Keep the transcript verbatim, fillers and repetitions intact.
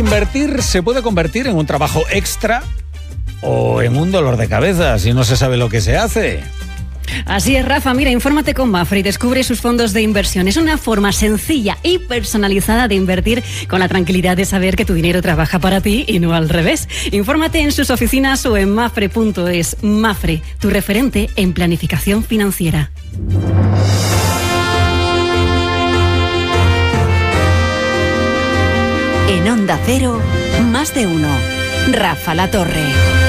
Invertir se puede convertir en un trabajo extra o en un dolor de cabeza si no se sabe lo que se hace. Así es, Rafa. Mira, infórmate con Mafre y descubre sus fondos de inversión. Es una forma sencilla y personalizada de invertir con la tranquilidad de saber que tu dinero trabaja para ti y no al revés. Infórmate en sus oficinas o en mafre punto es. Mafre, tu referente en planificación financiera. En Onda Cero, más de uno. Rafa La Torre.